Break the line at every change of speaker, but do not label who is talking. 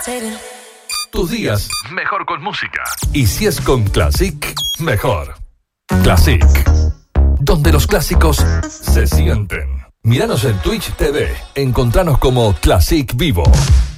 Tus días, mejor con música. Y si es con Classic, mejor. Classic, donde los clásicos se sienten. Míranos en Twitch TV. Encontranos como Classic Vivo.